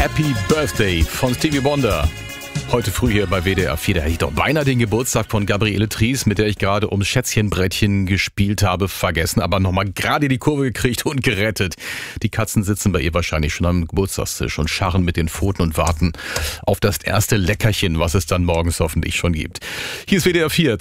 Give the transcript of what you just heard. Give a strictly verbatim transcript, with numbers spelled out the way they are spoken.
Happy Birthday von Stevie Wonder. Heute früh hier bei W D R vier, da hätte ich doch beinahe den Geburtstag von Gabriele Tries, mit der ich gerade ums Schätzchenbrettchen gespielt habe, vergessen, aber nochmal gerade die Kurve gekriegt und gerettet. Die Katzen sitzen bei ihr wahrscheinlich schon am Geburtstagstisch und scharren mit den Pfoten und warten auf das erste Leckerchen, was es dann morgens hoffentlich schon gibt. Hier ist W D R vier.